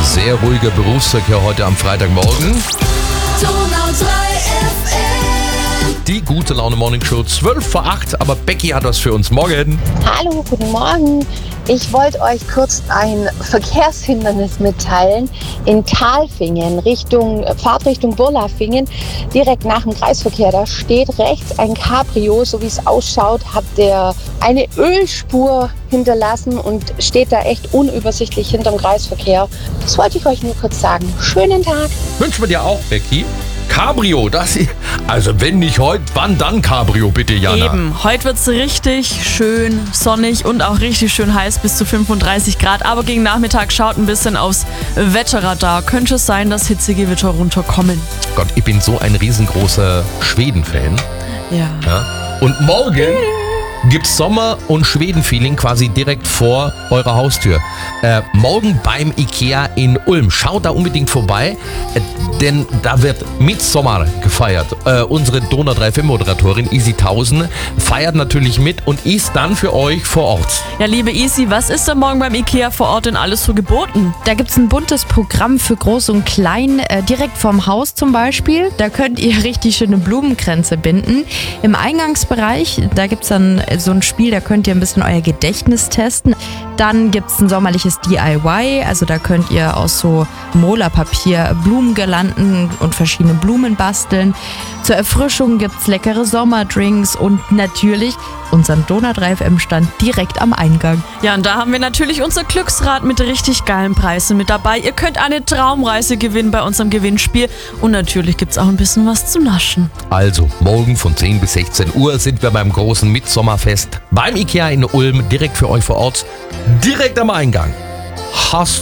Sehr ruhiger Berufsverkehr heute am Freitagmorgen. Donau 3 FM. Die gute Laune Morning Show 7:55, aber Becky hat was für uns. Morgen. Hallo, guten Morgen. Ich wollte euch kurz ein Verkehrshindernis mitteilen. In Talfingen, Fahrtrichtung Burlafingen, direkt nach dem Kreisverkehr. Da steht rechts ein Cabrio, so wie es ausschaut, hat der eine Ölspur hinterlassen und steht da echt unübersichtlich hinterm Kreisverkehr. Das wollte ich euch nur kurz sagen. Schönen Tag. Wünschen wir dir auch, Becky. Cabrio, also wenn nicht heute, wann dann Cabrio, bitte, Jana? Eben, heute wird es richtig schön sonnig und auch richtig schön heiß, bis zu 35 Grad. Aber gegen Nachmittag schaut ein bisschen aufs Wetterradar. Könnte es sein, dass hitzige Gewitter runterkommen. Gott, ich bin so ein riesengroßer Schweden-Fan. Ja. Und morgen gibt's Sommer- und Schweden-Feeling quasi direkt vor eurer Haustür. Morgen beim Ikea in Ulm. Schaut da unbedingt vorbei, denn da wird Midsommar gefeiert. Unsere Donau 3 FM-Moderatorin Easy 1000 feiert natürlich mit und ist dann für euch vor Ort. Ja, liebe Easy, was ist denn morgen beim Ikea vor Ort denn alles so geboten? Da gibt es ein buntes Programm für Groß und Klein, direkt vorm Haus zum Beispiel. Da könnt ihr richtig schöne Blumenkränze binden. Im Eingangsbereich, da gibt es dann so ein Spiel, da könnt ihr ein bisschen euer Gedächtnis testen. Dann gibt es ein sommerliches DIY, also da könnt ihr aus so Mola-Papier Blumengirlanden und verschiedene Blumen basteln. Zur Erfrischung gibt es leckere Sommerdrinks und natürlich unseren Donau 3 FM Stand direkt am Eingang. Ja, und da haben wir natürlich unser Glücksrad mit richtig geilen Preisen mit dabei. Ihr könnt eine Traumreise gewinnen bei unserem Gewinnspiel und natürlich gibt es auch ein bisschen was zu naschen. Also, morgen von 10 bis 16 Uhr sind wir beim großen Mitsommerfest beim Ikea in Ulm, direkt für euch vor Ort, direkt am Eingang. Hast